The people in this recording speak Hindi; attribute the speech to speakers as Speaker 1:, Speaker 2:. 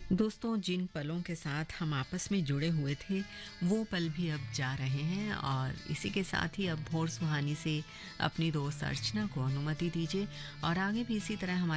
Speaker 1: दोस्तों, जिन पलों के साथ हम आपस में जुड़े हुए थे, वो पल भी अब जा रहे हैं और इसी के साथ ही अब भोर सुहानी से अपनी दोस्त अर्चना को अनुमति दीजिए और आगे भी इसी तरह हमारे